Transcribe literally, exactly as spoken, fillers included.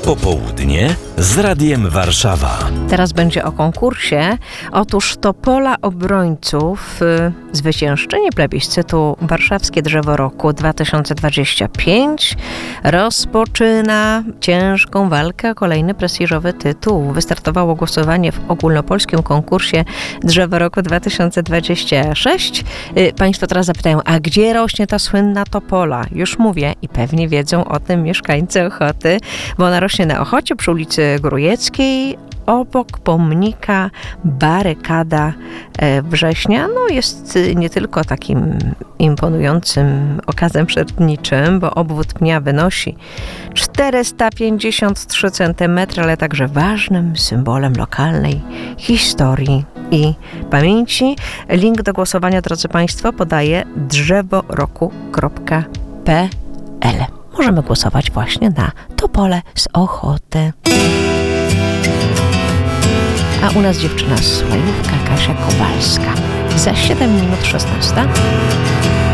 Popołudnie z Radiem Warszawa. Teraz będzie o konkursie. Otóż Topola Obrońców, y, zwyciężczyni plebiscytu Warszawskie Drzewo Roku dwa tysiące dwadzieścia pięć, rozpoczyna ciężką walkę o kolejny prestiżowy tytuł. Wystartowało głosowanie w ogólnopolskim konkursie Drzewo Roku dwa tysiące dwadzieścia sześć. Y, Państwo teraz zapytają, a gdzie rośnie ta słynna topola? Już mówię i pewnie wiedzą o tym mieszkańcy Ochoty, bo ona rośnie na Ochocie przy ulicy Grójeckiej, obok pomnika Barykada Września. No jest nie tylko takim imponującym okazem przyrodniczym, bo obwód pnia wynosi czterysta pięćdziesiąt trzy centymetry, ale także ważnym symbolem lokalnej historii i pamięci. Link do głosowania, drodzy Państwo, podaje drzeworoku kropka p l. Możemy głosować właśnie na Topolę z Ochoty. A u nas dziewczyna z Łajówka, Kasia Kowalska. Za siedem minut szesnasta.